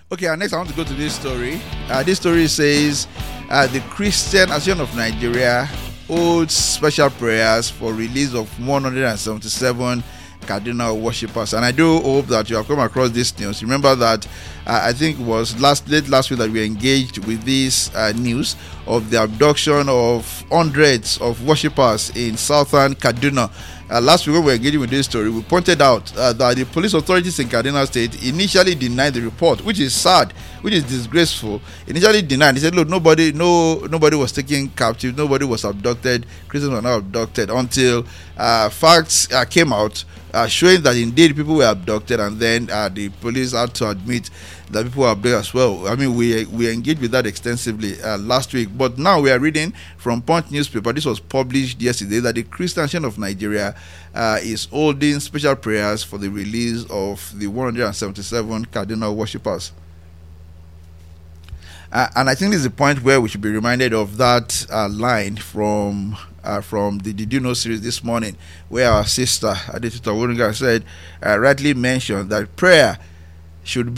Okay, next I want to go to this story. This story says the Christian Association of Nigeria holds special prayers for release of 177 cardinal worshippers, and I do hope that you have come across this news. Remember that I think it was late last week that we engaged with this news of the abduction of hundreds of worshippers in southern Kaduna. Last week when we were engaging with this story, we pointed out that the police authorities in Kaduna State initially denied the report, which is sad, which is disgraceful. Initially denied. They said, look, nobody was taken captive, nobody was abducted, Christians were not abducted, until facts came out showing that indeed people were abducted, and then the police had to admit that people were abducted as well. I mean, we engaged with that extensively last week, but now we are reading from Punch newspaper. This was published yesterday, that the Christian Association of Nigeria is holding special prayers for the release of the 177 cardinal worshippers. And I think this is the point where we should be reminded of that line from the Did You Know series this morning, where our sister Adetita Woringa said, rightly mentioned, that prayer should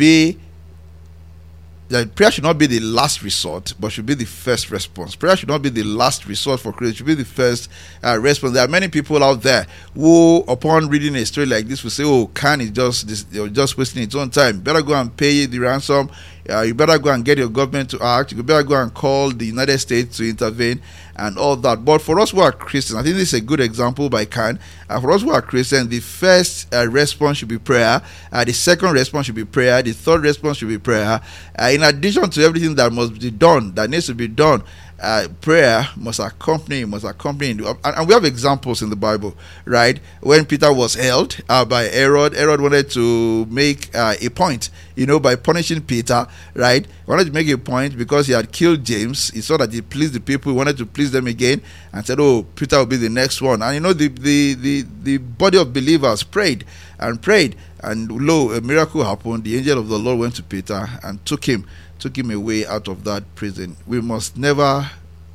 not be the last resort, but should be the first response. Prayer should not be the last resort for Christians, it should be the first response. There are many people out there who, upon reading a story like this, will say, oh, Khan is just wasting its own time. Better go and pay the ransom. You better go and get your government to act. You better go and call the United States to intervene and all that. But for us who are Christians, I think this is a good example by Khan. For us who are Christians, the first response should be prayer. The second response should be prayer. The third response should be prayer. In addition to everything that must be done, that needs to be done, prayer must accompany. And we have examples in the Bible, right? When Peter was held by Herod wanted to make a point, by punishing Peter, right? He wanted to make a point because he had killed James. He saw that he pleased the people. He wanted to please them again, and said, oh, Peter will be the next one. And the body of believers prayed, and lo, a miracle happened. The angel of the Lord went to Peter and took him away out of that prison. We must never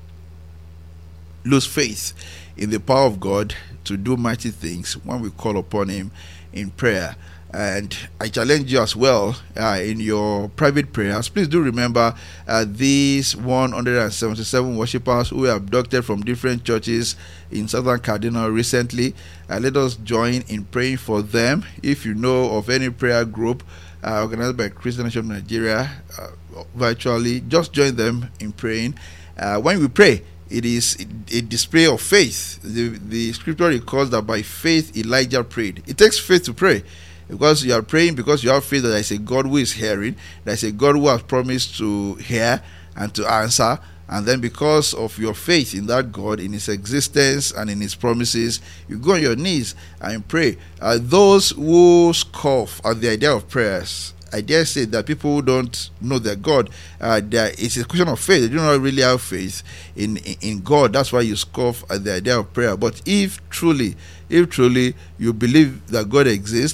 lose faith in the power of God to do mighty things when we call upon him in prayer. And I challenge you as well in your private prayers. Please do remember these 177 worshippers who were abducted from different churches in southern Kaduna recently. Let us join in praying for them. If you know of any prayer group organized by Christian Association of Nigeria virtually, just join them in praying. When we pray, it is a display of faith. The scripture records that by faith Elijah prayed. It takes faith to pray, because you are praying because you have faith that there is a God who is hearing, there is a God who has promised to hear and to answer. And then because of your faith in that God, in his existence and in his promises, you go on your knees and pray. Those who scoff at the idea of prayers, I dare say that people who don't know their God, it's a question of faith. They do not really have faith in God. That's why you scoff at the idea of prayer. But if truly you believe that God exists,